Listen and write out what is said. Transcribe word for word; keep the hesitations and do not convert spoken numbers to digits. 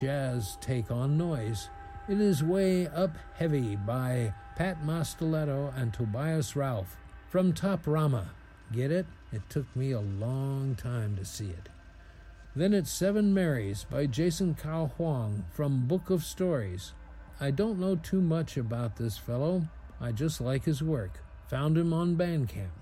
jazz take on noise. It is Way Up Heavy by Pat Mastelotto and Tobias Ralph from Top Rama. Get it? It took me a long time to see it. Then it's Seven Marys by Jason Cao Huang from Book of Stories. I don't know too much about this fellow. I just like his work. Found him on Bandcamp.